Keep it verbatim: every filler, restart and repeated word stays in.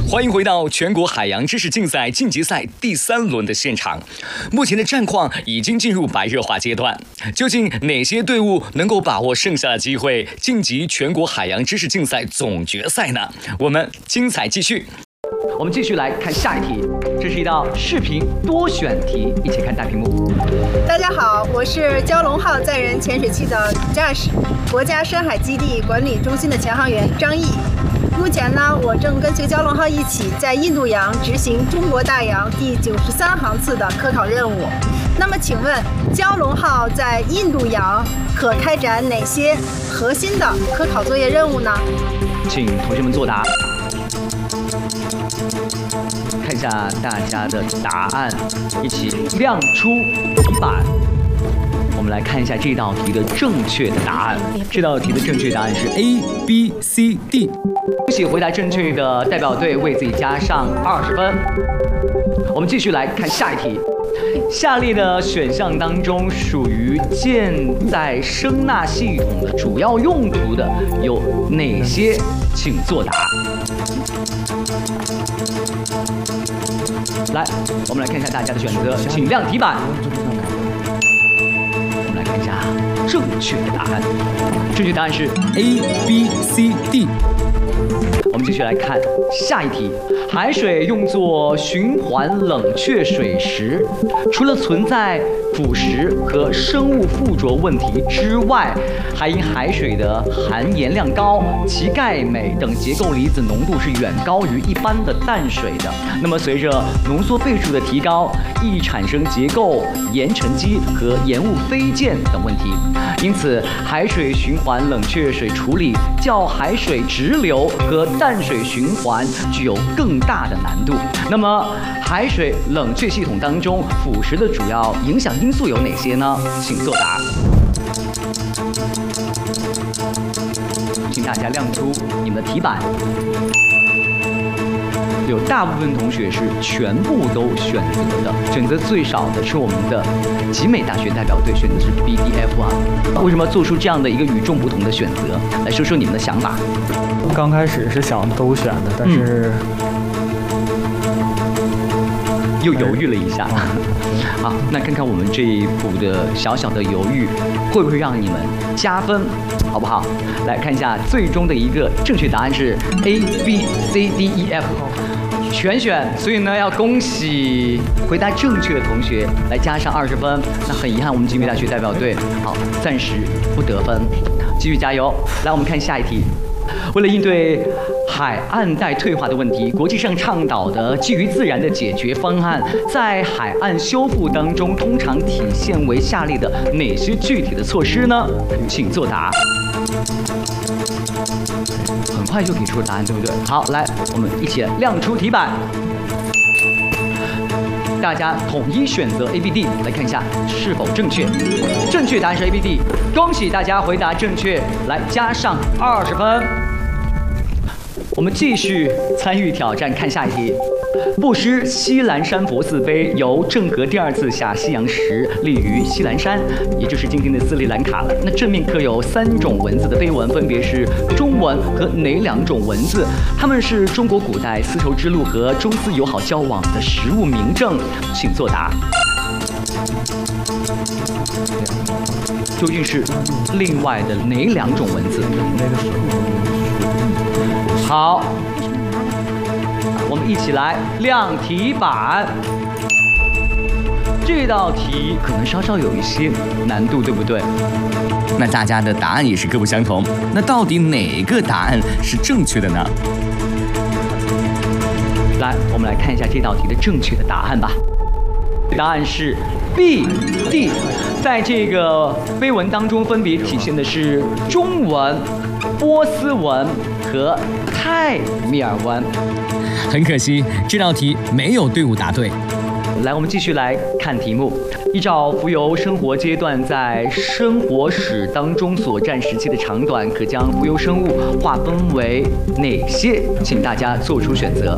欢迎回到全国海洋知识竞赛晋级赛第三轮的现场。目前的战况已经进入白热化阶段，究竟哪些队伍能够把握剩下的机会晋级全国海洋知识竞赛总决赛呢？我们精彩继续。我们继续来看下一题，这是一道视频多选题，一起看大屏幕。 大家好，我是蛟龙号载人潜水器的主驾驶，国家深海基地管理中心的潜航员张毅。目前呢，我正跟随蛟龙号一起在印度洋执行中国大洋第九十三航次的科考任务。那么，请问蛟龙号在印度洋可开展哪些核心的科考作业任务呢？ 请同学们作答。看一下大家的答案，一起亮出题板。我们来看一下这道题的正确的答案。这道题的正确答案是 A B C D。恭喜回答正确的代表队为自己加上二十分。我们继续来看下一题。下列的选项当中，属于舰载声纳系统的主要用途的有哪些？请作答。来，我们来看一下大家的选择，请亮题板。我们来看一下正确的答案，正确答案是 A B C D。我们继续来看下一题。海水用作循环冷却水时，除了存在腐蚀和生物附着问题之外，还因海水的含盐量高，其钙镁等结构离子浓度是远高于一般的淡水的。那么随着浓缩倍数的提高，易产生结构盐沉积和盐雾飞溅等问题。因此，海水循环冷却水处理较海水直流和淡水循环具有更大的难度。那么，海水冷却系统当中腐蚀的主要影响因素有哪些呢？请作答。请大家亮出你们的题板。有大部分同学是全部都选择的，选择最少的是我们的集美大学代表队，选的是 B D F 啊。为什么做出这样的一个与众不同的选择？来说说你们的想法。 刚开始是想都选的，但是、 嗯、又犹豫了一下。好，那看看我们这一步的小小的犹豫，会不会让你们加分，好不好？来看一下最终的一个正确答案是 A B C D E F。全选，所以呢，要恭喜回答正确的同学，来加上二十分。那很遗憾，我们集美大学代表队好暂时不得分，继续加油。来，我们看下一题。为了应对海岸带退化的问题，国际上倡导的基于自然的解决方案，在海岸修复当中，通常体现为下列的哪些具体的措施呢？请作答。很快就给出了答案，对不对？好，来，我们一起亮出题板，大家统一选择 A B D， 来看一下是否正确。正确答案是 A B D， 恭喜大家回答正确，来加上二十分。我们继续参与挑战，看下一题。布施西兰山佛寺碑由郑和第二次下西洋时立于西兰山，也就是今天的斯里兰卡了。那正面刻有三种文字的碑文，分别是中文和哪两种文字？它们是中国古代丝绸之路和中斯友好交往的实物明证，请作答。究竟是另外的哪两种文字？好。我们一起来亮题板。这道题可能稍稍有一些难度，对不对？那大家的答案也是各不相同。那到底哪个答案是正确的呢？来，我们来看一下这道题的正确的答案吧。答案是 B D， 在这个碑文当中，分别体现的是中文、波斯文和泰米尔文。很可惜，这道题没有队伍答对。来，我们继续来看题目。依照浮游生活阶段在生活史当中所占时期的长短，可将浮游生物划分为哪些？请大家做出选择。